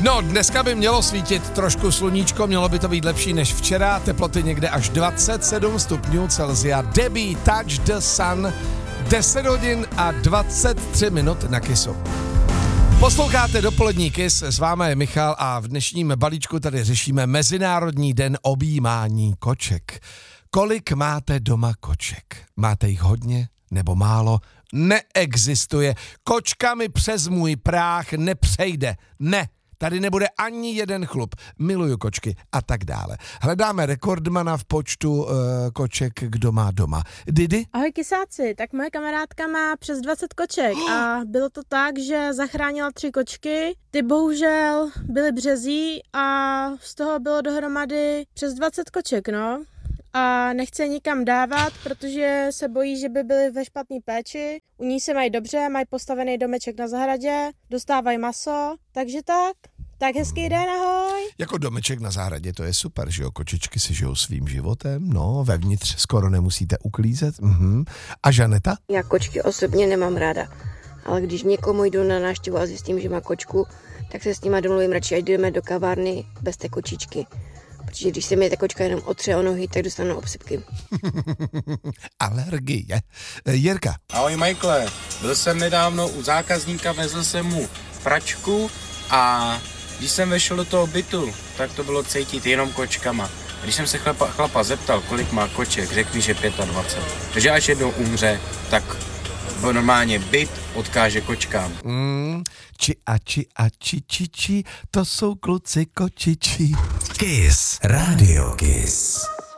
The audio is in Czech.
No, dneska by mělo svítit trošku sluníčko, mělo by to být lepší než včera, teploty někde až 27 stupňů Celsia. Debbie Touch the Sun, 10 hodin a 23 minut na Kissu. Posloucháte dopolední Kiss, s vámi je Michal a v dnešním balíčku tady řešíme Mezinárodní den objímání koček. Kolik máte doma koček? Máte jich hodně nebo málo? Neexistuje. Kočka mi přes můj práh nepřejde. Ne. Tady nebude ani jeden chlup. Miluju kočky a tak dále. Hledáme rekordmana v počtu koček, kdo má doma. Didi? Ahoj kysáci, tak moje kamarádka má přes 20 koček a bylo to tak, že zachránila 3 kočky. Ty bohužel byly březí a z toho bylo dohromady přes 20 koček, no. A nechce nikam dávat, protože se bojí, že by byly ve špatné péči. U ní se mají dobře, mají postavený domeček na zahradě, dostávají maso, takže tak. Tak hezký den, ahoj. Jako domeček na zahradě, to je super, že jo, kočičky si žijou svým životem, no, vevnitř skoro nemusíte uklízet. A Žaneta? Já kočky osobně nemám ráda, ale když někomu jdu na návštěvu a zjistím, že má kočku, tak se s nima domluvím radši, ať jdeme do kavárny bez té kočičky. Protože když se mi ta kočka jenom otře o nohy, tak dostanu obsypky. Alergie. Jirka. Ahoj Michaele, byl jsem nedávno u zákazníka, vezl jsem mu pračku a když jsem vešel do toho bytu, tak to bylo cítit jenom kočkama. A když jsem se chlapa zeptal, kolik má koček, řekl mi, že 25. Takže až jednou umře, tak normálně byt odkáže kočkám. Či a či, to jsou kluci kočičí. Kiss, Radio Kiss.